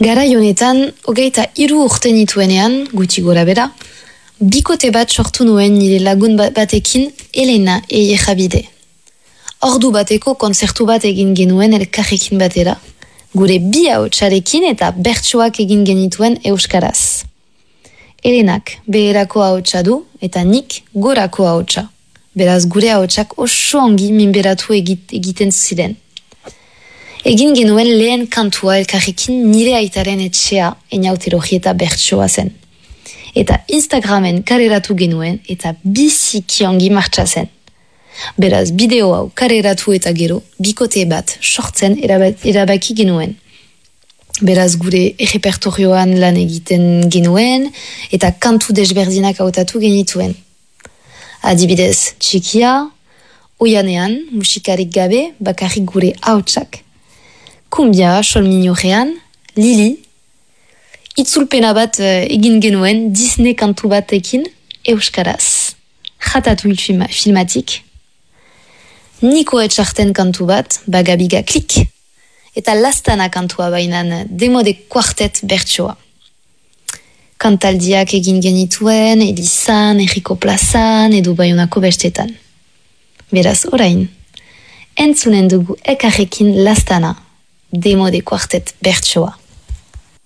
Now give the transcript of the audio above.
Garai honetan, 23 urte nituenean, gutxi gora bera, bikote bat sortu nuen nire lagun batekin Elena Eierabide. Ordu bateko kontzertu bat egin genuen elkarrekin batera, gure bi ahotsarekin eta bertsoak egin genituen euskaraz. Elenak beherako ahotsa du eta nik gorako ahotsa. Beraz gure ahotsak oso ongi minberatu egiten ziren. Egin genuen lehen kantua elkarrekin nire aitaren etxea enautologi eta bertsoa zen. Eta Instagramen kareratu genuen eta biziki ongi martxa zen. Beraz, bideo hau kareratu eta gero, bikote bat sortzen erabaki genuen. Beraz, gure errepertorioan lan egiten genuen eta kantu desberdinak hautatu genituen. Adibidez, txikia, oianean, musikarik gabe, bakarrik gure hautsak. Kumbia, solminiorean, Lili, itzulpena bat egin genuen Disney kantu batekin euskaraz. Ratatouille filmatik. Niko etxarten kantu bat, Bagabiga klik. Eta lastana kantua bainan Demo de Quartet bertsoa. Kantaldiak egin genituen, Elizan, Erriko plazan, edo Baionako bestetan. Beraz, orain, entzunen dugu ekarrekin lastana, Demo de Quartet bertsoa.